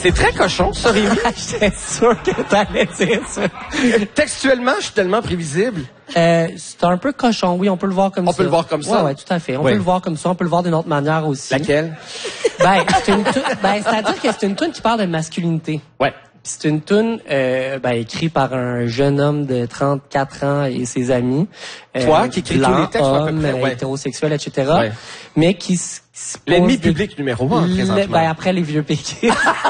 C'est très cochon, ça, Rémi. J'étais sûr que t'allais dire ça. Textuellement, je suis tellement prévisible. C'est un peu cochon, oui, on peut le voir comme ça. On peut le voir comme ça? Ouais, tout à fait. On peut le voir comme ça, on peut le voir d'une autre manière aussi. Laquelle? C'est-à-dire que c'est une toune qui parle de masculinité. Ouais. C'est une toune écrite par un jeune homme de 34 ans et ses amis. Toi, qui écris tous les textes, à peu près, hétérosexuel, etc. Ouais. Mais qui l'ennemi public numéro 1, présentement. Après les vieux péquistes.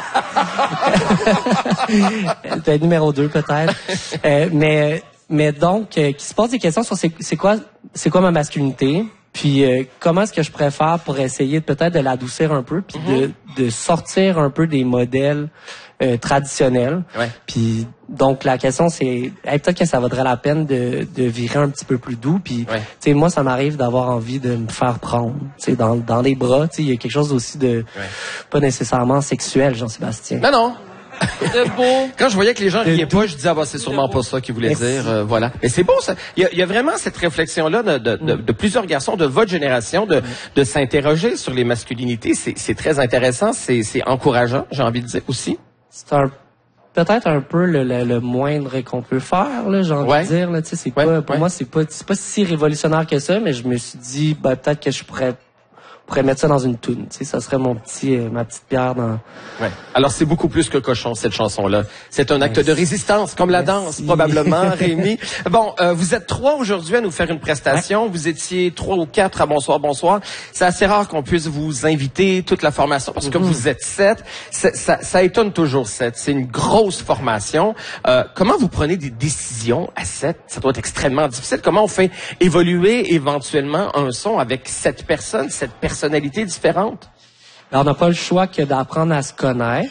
Numéro 2, peut-être. Mais donc, qui se pose des questions sur c'est quoi ma masculinité, puis comment est-ce que je préfère pour essayer peut-être de l'adoucir un peu, puis de sortir un peu des modèles traditionnels. Ouais. Puis donc la question c'est peut-être que ça vaudrait la peine de virer un petit peu plus doux. Puis tu sais, moi ça m'arrive d'avoir envie de me faire prendre, tu sais, dans les bras. Tu sais, il y a quelque chose aussi de pas nécessairement sexuel, Jean-Sébastien. Non. De beau. Quand je voyais que les gens riaient pas, je disais c'est sûrement pas ça qu'il voulait dire. Voilà. Mais c'est beau ça. Il y a vraiment cette réflexion là de plusieurs garçons de votre génération de s'interroger sur les masculinités. C'est très intéressant. C'est encourageant. J'ai envie de dire aussi. C'est peut-être un peu le moindre qu'on peut faire, là, j'ai envie de dire, là, tu sais, c'est pas, pour moi, c'est pas si révolutionnaire que ça, mais je me suis dit, peut-être que je pourrais mettre ça dans une toune, tu sais, ça serait ma petite pierre dans... Ouais. Alors, c'est beaucoup plus que cochon, cette chanson-là. C'est un acte de résistance, comme la danse, probablement, Rémi. Bon, vous êtes 3 aujourd'hui à nous faire une prestation. Ouais. Vous étiez 3 ou 4 à Bonsoir. C'est assez rare qu'on puisse vous inviter toute la formation, parce que vous êtes 7. Ça étonne toujours 7. C'est une grosse formation. Comment vous prenez des décisions à 7? Ça doit être extrêmement difficile. Comment on fait évoluer éventuellement un son avec 7 personnes, 7 personnalités différentes? Alors, on n'a pas le choix que d'apprendre à se connaître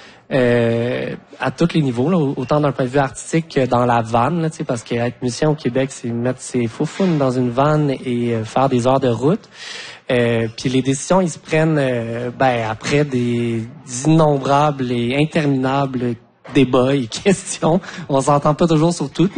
à tous les niveaux, là, autant d'un point de vue artistique que dans la vanne, là, parce qu'être musicien au Québec, c'est mettre ses faufounes dans une vanne et faire des heures de route. Puis les décisions, ils se prennent après des innombrables et interminables débats et questions. On s'entend pas toujours sur tout.